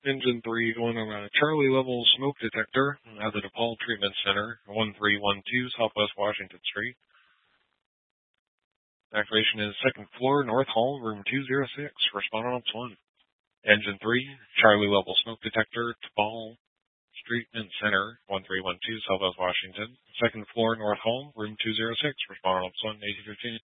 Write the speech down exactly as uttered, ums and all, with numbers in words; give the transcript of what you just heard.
Engine three going on a Charlie level smoke detector at the DePaul Treatment Center, one three one two Southwest Washington Street. Activation is second floor, North Hall, room two oh six. Respond on ops one. Engine three, Charlie level smoke detector, DePaul Treatment Center, one three one two Southwest Washington. Second floor, North Hall, room two oh six. Respond on ops one, eighty fifteen.